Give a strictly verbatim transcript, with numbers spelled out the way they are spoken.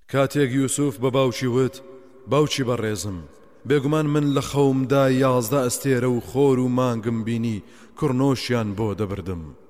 کاتێک یوسف بە باوکی وت باوکی بەڕێزم بێگومان من لە خەومدا یازدە ئەستێرە و خۆر و مانگم بینی کوڕنۆشیان بۆ دەبردم